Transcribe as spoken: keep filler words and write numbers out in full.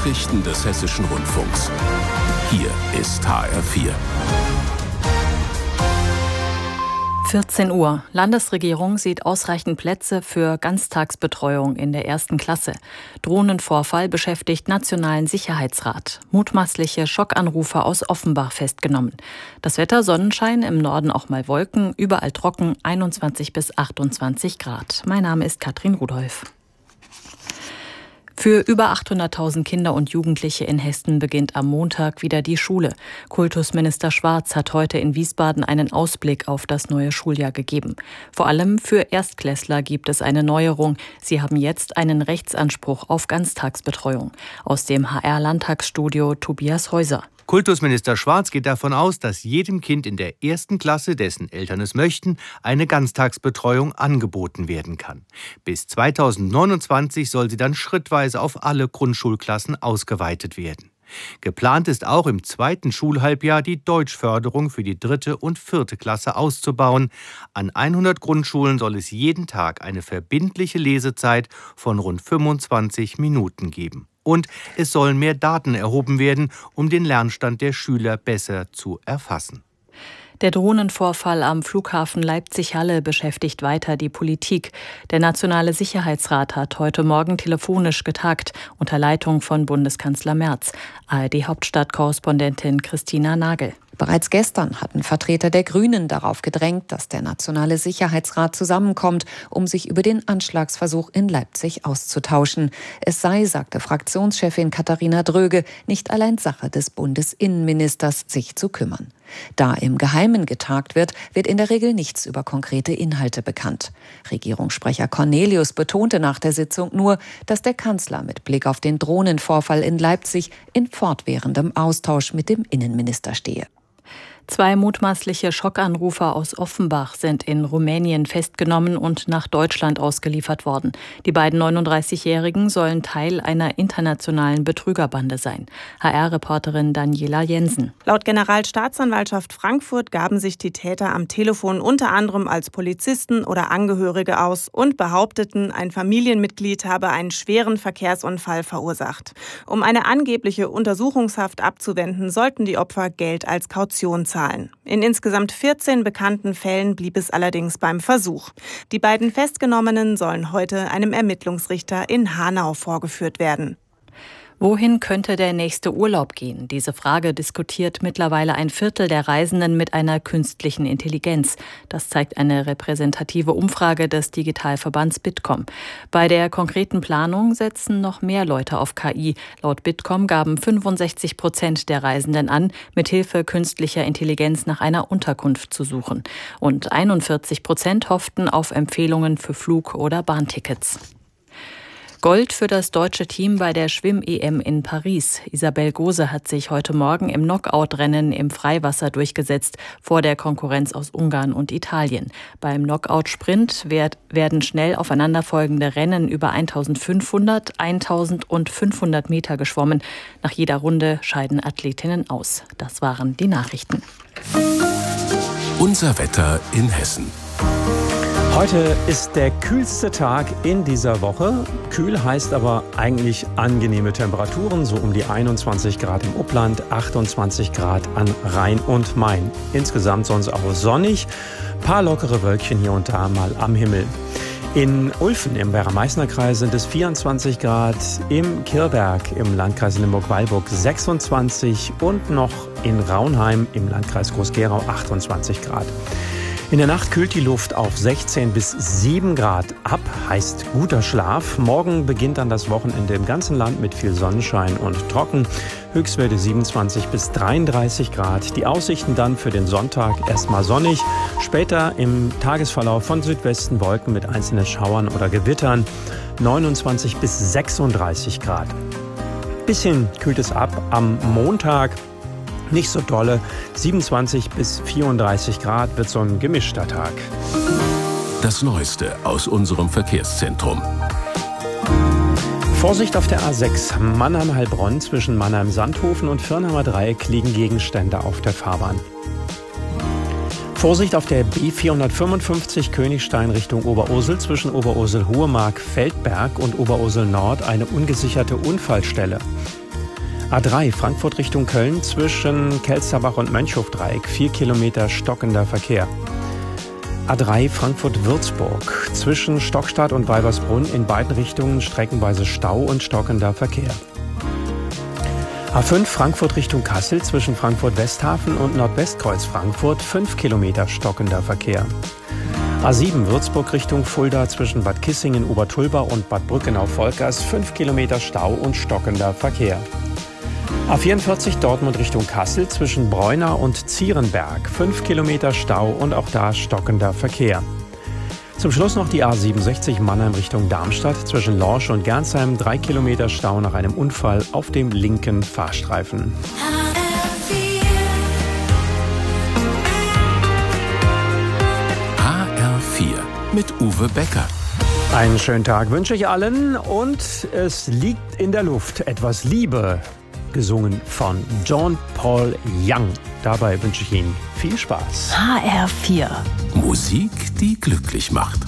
Nachrichten des Hessischen Rundfunks. Hier ist H R vier. vierzehn Uhr. Landesregierung sieht ausreichend Plätze für Ganztagsbetreuung in der ersten Klasse. Drohnenvorfall beschäftigt Nationalen Sicherheitsrat. Mutmaßliche Schockanrufer aus Offenbach festgenommen. Das Wetter: Sonnenschein, im Norden auch mal Wolken, überall trocken, einundzwanzig bis achtundzwanzig Grad. Mein Name ist Katrin Rudolph. Für über achthunderttausend Kinder und Jugendliche in Hessen beginnt am Montag wieder die Schule. Kultusminister Schwarz hat heute in Wiesbaden einen Ausblick auf das neue Schuljahr gegeben. Vor allem für Erstklässler gibt es eine Neuerung. Sie haben jetzt einen Rechtsanspruch auf Ganztagsbetreuung. Aus dem H R-Landtagsstudio Tobias Häuser. Kultusminister Schwarz geht davon aus, dass jedem Kind in der ersten Klasse, dessen Eltern es möchten, eine Ganztagsbetreuung angeboten werden kann. Bis zweitausendneunundzwanzig soll sie dann schrittweise auf alle Grundschulklassen ausgeweitet werden. Geplant ist auch, im zweiten Schulhalbjahr die Deutschförderung für die dritte und vierte Klasse auszubauen. An hundert Grundschulen soll es jeden Tag eine verbindliche Lesezeit von rund fünfundzwanzig Minuten geben. Und es sollen mehr Daten erhoben werden, um den Lernstand der Schüler besser zu erfassen. Der Drohnenvorfall am Flughafen Leipzig-Halle beschäftigt weiter die Politik. Der Nationale Sicherheitsrat hat heute Morgen telefonisch getagt, unter Leitung von Bundeskanzler Merz. A R D-Hauptstadtkorrespondentin Christina Nagel. Bereits gestern hatten Vertreter der Grünen darauf gedrängt, dass der Nationale Sicherheitsrat zusammenkommt, um sich über den Anschlagsversuch in Leipzig auszutauschen. Es sei, sagte Fraktionschefin Katharina Dröge, nicht allein Sache des Bundesinnenministers, sich zu kümmern. Da im Geheimen getagt wird, wird in der Regel nichts über konkrete Inhalte bekannt. Regierungssprecher Cornelius betonte nach der Sitzung nur, dass der Kanzler mit Blick auf den Drohnenvorfall in Leipzig in fortwährendem Austausch mit dem Innenminister stehe. Zwei mutmaßliche Schockanrufer aus Offenbach sind in Rumänien festgenommen und nach Deutschland ausgeliefert worden. Die beiden neununddreißigjährigen sollen Teil einer internationalen Betrügerbande sein. H R-Reporterin Daniela Jensen. Laut Generalstaatsanwaltschaft Frankfurt gaben sich die Täter am Telefon unter anderem als Polizisten oder Angehörige aus und behaupteten, ein Familienmitglied habe einen schweren Verkehrsunfall verursacht. Um eine angebliche Untersuchungshaft abzuwenden, sollten die Opfer Geld als Kaution zahlen. In insgesamt vierzehn bekannten Fällen blieb es allerdings beim Versuch. Die beiden Festgenommenen sollen heute einem Ermittlungsrichter in Hanau vorgeführt werden. Wohin könnte der nächste Urlaub gehen? Diese Frage diskutiert mittlerweile ein Viertel der Reisenden mit einer künstlichen Intelligenz. Das zeigt eine repräsentative Umfrage des Digitalverbands Bitkom. Bei der konkreten Planung setzen noch mehr Leute auf K I. Laut Bitkom gaben fünfundsechzig Prozent der Reisenden an, mithilfe künstlicher Intelligenz nach einer Unterkunft zu suchen. Und einundvierzig Prozent hofften auf Empfehlungen für Flug- oder Bahntickets. Gold für das deutsche Team bei der Schwimm-E M in Paris. Isabel Gose hat sich heute Morgen im Knockout-Rennen im Freiwasser durchgesetzt, vor der Konkurrenz aus Ungarn und Italien. Beim Knockout-Sprint werden schnell aufeinanderfolgende Rennen über eintausendfünfhundert, eintausend und fünfhundert Meter geschwommen. Nach jeder Runde scheiden Athletinnen aus. Das waren die Nachrichten. Unser Wetter in Hessen. Heute ist der kühlste Tag in dieser Woche. Kühl heißt aber eigentlich angenehme Temperaturen, so um die einundzwanzig Grad im Upland, achtundzwanzig Grad an Rhein und Main. Insgesamt sonst auch sonnig, paar lockere Wölkchen hier und da mal am Himmel. In Ulfen im Werra-Meißner-Kreis sind es vierundzwanzig Grad, im Kirberg im Landkreis Limburg-Weilburg sechsundzwanzig und noch in Raunheim im Landkreis Groß-Gerau achtundzwanzig Grad. In der Nacht kühlt die Luft auf sechzehn bis sieben Grad ab, heißt guter Schlaf. Morgen beginnt dann das Wochenende im ganzen Land mit viel Sonnenschein und trocken. Höchstwerte siebenundzwanzig bis dreiunddreißig Grad. Die Aussichten dann für den Sonntag erstmal sonnig. Später im Tagesverlauf von Südwesten Wolken mit einzelnen Schauern oder Gewittern. neunundzwanzig bis sechsunddreißig Grad. Bisschen kühlt es ab am Montag. Nicht so dolle, siebenundzwanzig bis vierunddreißig Grad wird so ein gemischter Tag. Das Neueste aus unserem Verkehrszentrum. Vorsicht auf der A sechs, Mannheim-Heilbronn zwischen Mannheim-Sandhofen und Firnheimer Dreieck liegen Gegenstände auf der Fahrbahn. Vorsicht auf der B vierhundertfünfundfünfzig Königstein Richtung Oberursel zwischen Oberursel-Hohemark-Feldberg und Oberursel Nord eine ungesicherte Unfallstelle. A drei Frankfurt Richtung Köln zwischen Kelsterbach und Mönchhofdreieck, vier Kilometer stockender Verkehr. A drei Frankfurt-Würzburg zwischen Stockstadt und Weibersbrunn in beiden Richtungen streckenweise Stau und stockender Verkehr. A fünf Frankfurt Richtung Kassel zwischen Frankfurt-Westhafen und Nordwestkreuz Frankfurt, fünf Kilometer stockender Verkehr. A sieben Würzburg Richtung Fulda zwischen Bad Kissingen, Obertulba und Bad Brückenau-Volkers, fünf Kilometer Stau und stockender Verkehr. A vierundvierzig Dortmund Richtung Kassel zwischen Breunau und Zierenberg, fünf Kilometer Stau und auch da stockender Verkehr. Zum Schluss noch die A siebenundsechzig Mannheim Richtung Darmstadt zwischen Lorsch und Gernsheim, drei Kilometer Stau nach einem Unfall auf dem linken Fahrstreifen. H R vier mit Uwe Becker. Einen schönen Tag wünsche ich allen und es liegt in der Luft etwas Liebe, gesungen von John Paul Young. Dabei wünsche ich Ihnen viel Spaß. H R vier. Musik, die glücklich macht.